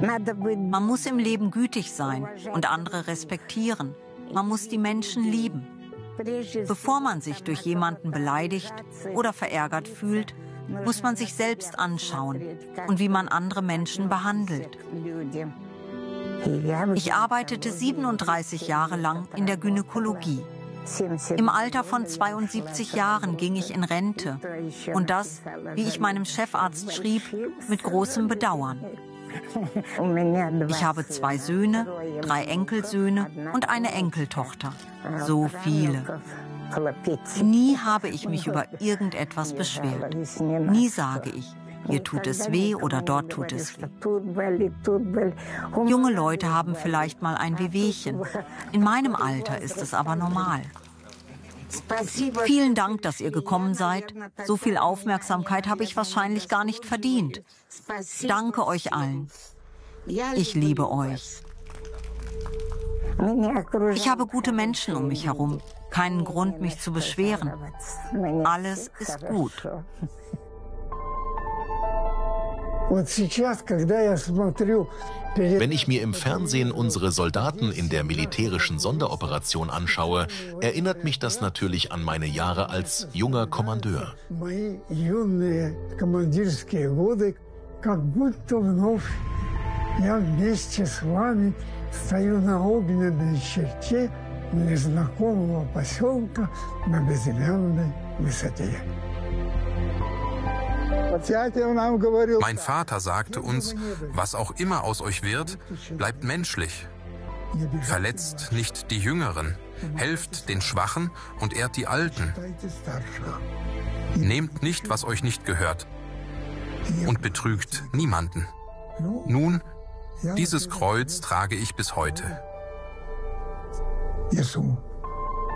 Man muss im Leben gütig sein und andere respektieren. Man muss die Menschen lieben. Bevor man sich durch jemanden beleidigt oder verärgert fühlt, muss man sich selbst anschauen und wie man andere Menschen behandelt. Ich arbeitete 37 Jahre lang in der Gynäkologie. Im Alter von 72 Jahren ging ich in Rente. Und das, wie ich meinem Chefarzt schrieb, mit großem Bedauern. Ich habe 2 Söhne, 3 Enkelsöhne und eine Enkeltochter. So viele. Nie habe ich mich über irgendetwas beschwert. Nie sage ich, hier tut es weh oder dort tut es weh. Junge Leute haben vielleicht mal ein Wehwehchen. In meinem Alter ist es aber normal. Vielen Dank, dass ihr gekommen seid. So viel Aufmerksamkeit habe ich wahrscheinlich gar nicht verdient. Danke euch allen. Ich liebe euch. Ich habe gute Menschen um mich herum. Keinen Grund, mich zu beschweren. Alles ist gut. Wenn ich mir im Fernsehen unsere Soldaten in der militärischen Sonderoperation anschaue, erinnert mich das natürlich an meine Jahre als junger Kommandeur. Mein Vater sagte uns, was auch immer aus euch wird, bleibt menschlich. Verletzt nicht die Jüngeren, helft den Schwachen und ehrt die Alten. Nehmt nicht, was euch nicht gehört und betrügt niemanden. Nun, dieses Kreuz trage ich bis heute. Jesus.